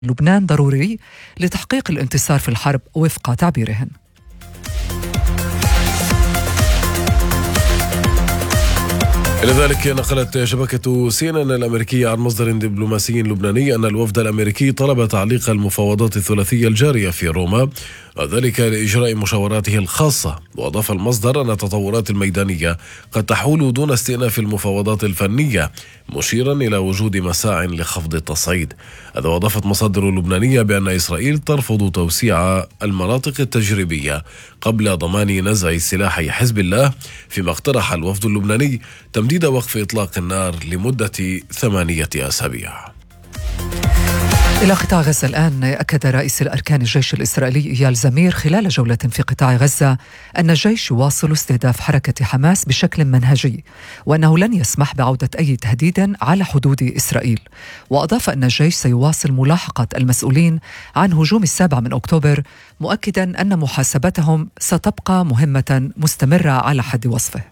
لبنان ضروري لتحقيق الانتصار في الحرب وفق تعبيرهن. إلى ذلك نقلت شبكة CNN الأمريكية عن مصدر دبلوماسي لبناني أن الوفد الأمريكي طلب تعليق المفاوضات الثلاثية الجارية في روما، وذلك لإجراء مشاوراته الخاصة. وأضاف المصدر أن التطورات الميدانية قد تحول دون استئناف المفاوضات الفنية، مشيرا إلى وجود مساع لخفض التصعيد. هذا وأضافت مصادر لبنانية بأن إسرائيل ترفض توسيع المناطق التجريبية قبل ضمان نزع سلاح حزب الله، فيما اقترح الوفد اللبناني تمديد وقف إطلاق النار لمدة 8 أسابيع. إلى قطاع غزة الآن. أكد رئيس الأركان الجيش الإسرائيلي إيال زمير خلال جولة في قطاع غزة أن الجيش يواصل استهداف حركة حماس بشكل منهجي، وأنه لن يسمح بعودة أي تهديد على حدود إسرائيل. وأضاف أن الجيش سيواصل ملاحقة المسؤولين عن هجوم 7 أكتوبر، مؤكدا أن محاسبتهم ستبقى مهمة مستمرة على حد وصفه.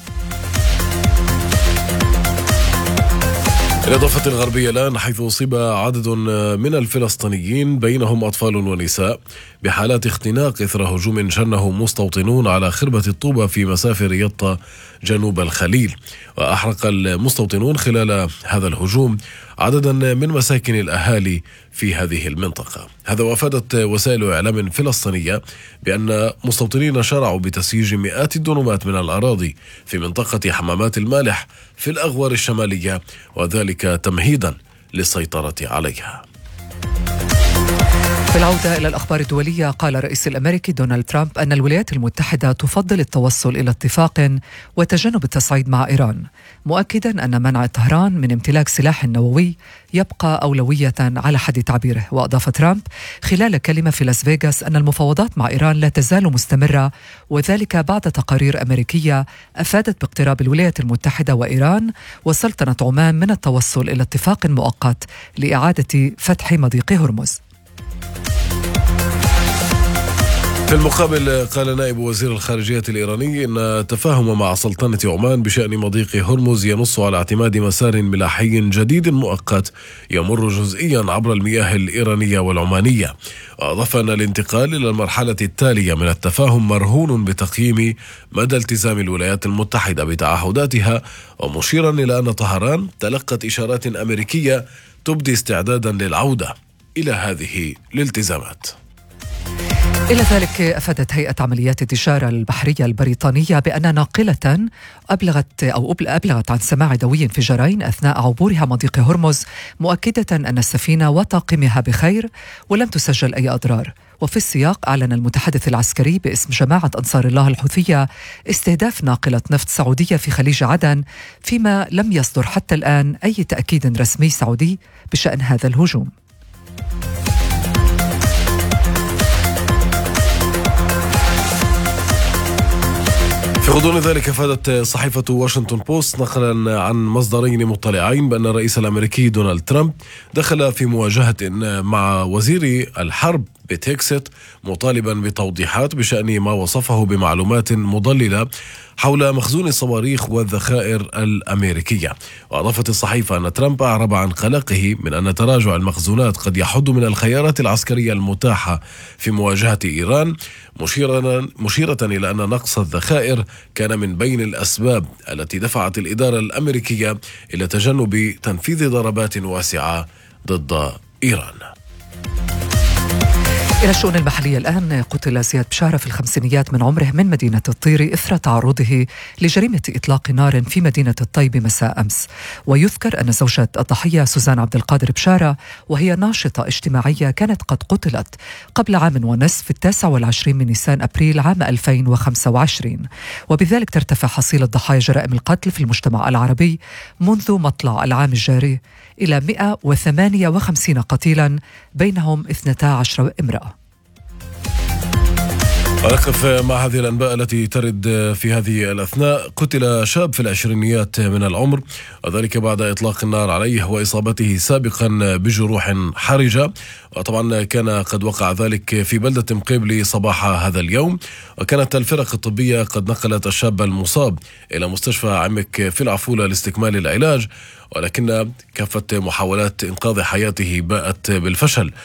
الإضافة الغربية الآن، حيث أصيب عدد من الفلسطينيين بينهم أطفال ونساء بحالات اختناق إثر هجوم شنه مستوطنون على خربة الطوبة في مسافر يطا جنوب الخليل. وأحرق المستوطنون خلال هذا الهجوم عددا من مساكن الأهالي في هذه المنطقة. هذا وافادت وسائل إعلام فلسطينية بأن مستوطنين شرعوا بتسييج مئات الدنومات من الأراضي في منطقة حمامات المالح في الأغوار الشمالية، وذلك تمهيدا للسيطرة عليها. في العودة إلى الأخبار الدولية، قال الرئيس الأمريكي دونالد ترامب أن الولايات المتحدة تفضل التوصل إلى اتفاق وتجنب التصعيد مع إيران، مؤكدا أن منع طهران من امتلاك سلاح نووي يبقى أولوية على حد تعبيره. وأضاف ترامب خلال كلمة في لاس فيغاس أن المفاوضات مع إيران لا تزال مستمرة، وذلك بعد تقارير أمريكية أفادت باقتراب الولايات المتحدة وإيران وسلطنة عمان من التوصل إلى اتفاق مؤقت لإعادة فتح مضيق هرمز. في المقابل، قال نائب وزير الخارجية الإيراني إن التفاهم مع سلطنة عمان بشأن مضيق هرمز ينص على اعتماد مسار ملاحي جديد مؤقت يمر جزئيا عبر المياه الإيرانية والعمانية. وأضاف أن الانتقال إلى المرحلة التالية من التفاهم مرهون بتقييم مدى التزام الولايات المتحدة بتعهداتها، ومشيرا إلى أن طهران تلقت إشارات أمريكية تبدي استعدادا للعودة إلى هذه الالتزامات. إلى ذلك أفادت هيئة عمليات التجارة البحرية البريطانية بأن ناقلة أبلغت عن سماع دوي انفجارين أثناء عبورها مضيق هرمز، مؤكدة أن السفينة وطاقمها بخير ولم تسجل أي أضرار. وفي السياق، أعلن المتحدث العسكري باسم جماعة أنصار الله الحوثية استهداف ناقلة نفط سعودية في خليج عدن، فيما لم يصدر حتى الآن أي تأكيد رسمي سعودي بشأن هذا الهجوم. في غضون ذلك، أفادت صحيفة واشنطن بوست نقلا عن مصدرين مطلعين بأن الرئيس الأمريكي دونالد ترامب دخل في مواجهة مع وزير الحرب بيت هيكست، مطالبا بتوضيحات بشأن ما وصفه بمعلومات مضللة حول مخزون الصواريخ والذخائر الأمريكية. وأضافت الصحيفة أن ترامب أعرب عن قلقه من أن تراجع المخزونات قد يحد من الخيارات العسكرية المتاحة في مواجهة إيران، مشيرة إلى أن نقص الذخائر كان من بين الأسباب التي دفعت الإدارة الأمريكية إلى تجنب تنفيذ ضربات واسعة ضد إيران. إلى الشؤون المحلية الآن. قتل زياد بشارة في الخمسينيات من عمره من مدينة الطيري إثر تعرضه لجريمة إطلاق نار في مدينة الطيب مساء أمس. ويذكر أن زوجة الضحية سوزان عبد القادر بشارة، وهي ناشطة اجتماعية، كانت قد قتلت قبل عام ونصف في 29 من نيسان أبريل عام 2025، وبذلك ترتفع حصيلة ضحايا جرائم القتل في المجتمع العربي منذ مطلع العام الجاري إلى 158 قتيلا، بينهم 12 امرأة. نقف مع هذه الأنباء التي ترد في هذه الأثناء. قتل شاب في العشرينيات من العمر، وذلك بعد إطلاق النار عليه وإصابته سابقا بجروح حرجة، وطبعا كان قد وقع ذلك في بلدة مقيبلي صباح هذا اليوم. وكانت الفرق الطبية قد نقلت الشاب المصاب إلى مستشفى عمك في العفولة لاستكمال العلاج، ولكن كافة محاولات إنقاذ حياته باءت بالفشل.